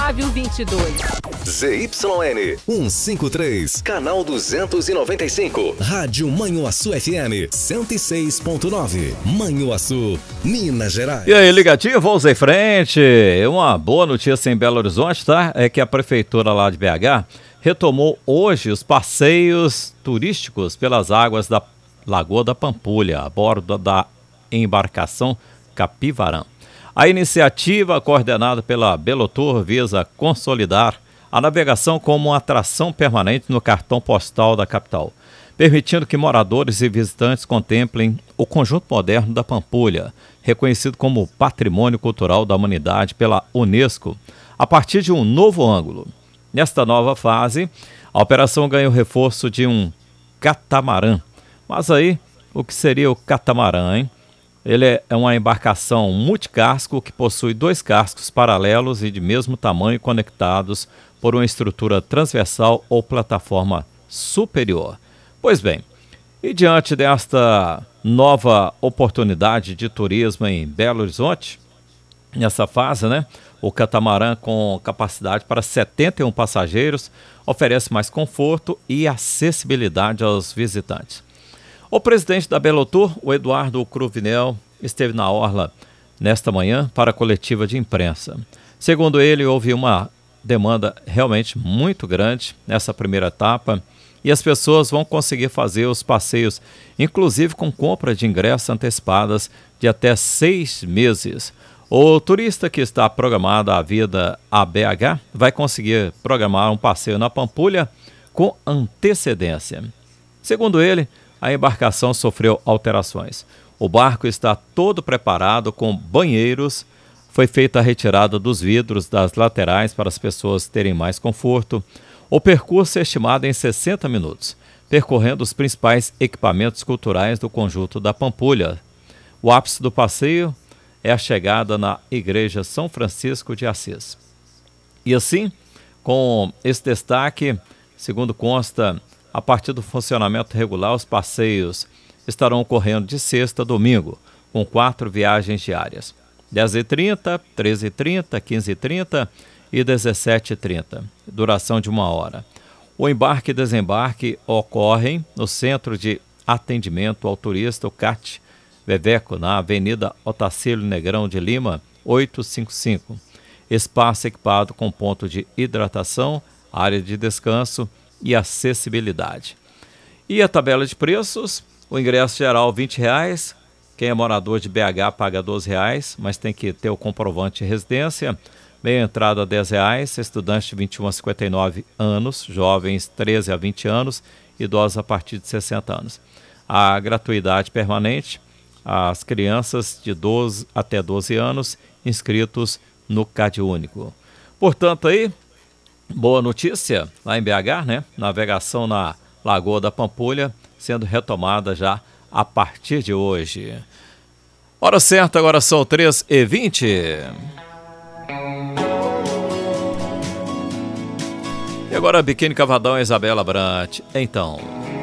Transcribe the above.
Otávio 22. ZYN 153, canal 295. Rádio Manhuaçu FM 106.9. Manhuaçu, Minas Gerais. E aí, ligativo, vamos em frente. Uma boa notícia em Belo Horizonte, tá? É que a prefeitura lá de BH retomou hoje os passeios turísticos pelas águas da Lagoa da Pampulha, a bordo da embarcação Capivarã. A iniciativa, coordenada pela Belotour, visa consolidar a navegação como uma atração permanente no cartão postal da capital, permitindo que moradores e visitantes contemplem o conjunto moderno da Pampulha, reconhecido como Patrimônio Cultural da Humanidade pela Unesco, a partir de um novo ângulo. Nesta nova fase, a operação ganha o reforço de um catamarã. Mas aí, o que seria o catamarã, hein? Ele é uma embarcação multicasco que possui 2 cascos paralelos e de mesmo tamanho conectados por uma estrutura transversal ou plataforma superior. Pois bem, e diante desta nova oportunidade de turismo em Belo Horizonte, nessa fase, né, o catamarã com capacidade para 71 passageiros oferece mais conforto e acessibilidade aos visitantes. O presidente da Belotour, o Eduardo Cruvinel, esteve na orla nesta manhã para a coletiva de imprensa. Segundo ele, houve uma demanda realmente muito grande nessa primeira etapa e as pessoas vão conseguir fazer os passeios, inclusive com compra de ingressos antecipadas de até 6 meses. O turista que está programado a vida a BH vai conseguir programar um passeio na Pampulha com antecedência. Segundo ele, a embarcação sofreu alterações. O barco está todo preparado com banheiros. Foi feita a retirada dos vidros das laterais para as pessoas terem mais conforto. O percurso é estimado em 60 minutos, percorrendo os principais equipamentos culturais do conjunto da Pampulha. O ápice do passeio é a chegada na Igreja São Francisco de Assis. E assim, com esse destaque, segundo consta, a partir do funcionamento regular, os passeios estarão ocorrendo de sexta a domingo, com 4 viagens diárias. 10h30, 13h30, 15h30 e 17h30, duração de 1 hora. O embarque e desembarque ocorrem no Centro de Atendimento ao Turista, o CAT Veveco, na Avenida Otacílio Negrão de Lima, 855. Espaço equipado com ponto de hidratação, área de descanso e acessibilidade. E a tabela de preços: o ingresso geral R$ 20, quem é morador de BH paga R$ 12, mas tem que ter o comprovante de residência. Meia entrada R$ 10, estudantes de 21 a 59 anos, jovens 13 a 20 anos, idosos a partir de 60 anos. A gratuidade permanente, as crianças de 12 até 12 anos inscritos no CAD Único. Portanto, aí, boa notícia lá em BH, né? Navegação na Lagoa da Pampulha sendo retomada já a partir de hoje. Hora certa, agora são 3h20. E agora Biquíni Cavadão, Isabela Brant. Então...